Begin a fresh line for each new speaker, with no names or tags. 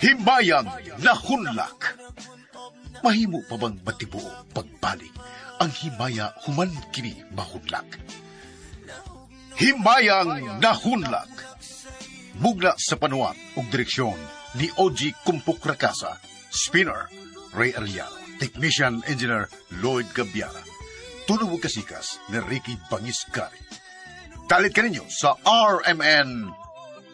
Himbayang nahunlak. Mahimo pa bang matibuo pagbalik ang himaya human kini mahunlak? Himbayang nahunlak. Mugna sa panuwat ug direksyon ni O.G. Kumpuk Rakasa, Spinner, Ray Arellano, Technician Engineer Lloyd Gabiara, tunog kasikas ni Ricky Bangiscari. Kalit ka ninyo sa RMN